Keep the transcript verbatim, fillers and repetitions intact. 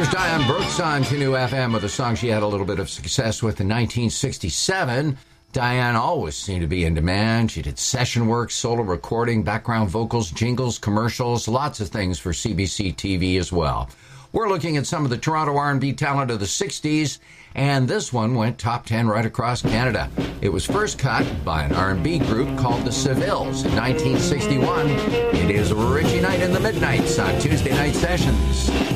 Here's Diane Brooks on Canoe F M with a song she had a little bit of success with in nineteen sixty-seven. Diane always seemed to be in demand. She did session work, solo recording, background vocals, jingles, commercials, lots of things for C B C T V as well. We're looking at some of the Toronto R and B talent of the sixties, and this one went top ten right across Canada. It was first cut by an R and B group called the Sevilles in nineteen sixty-one. It is Richie Knight and the Midnights on Tuesday Night Sessions.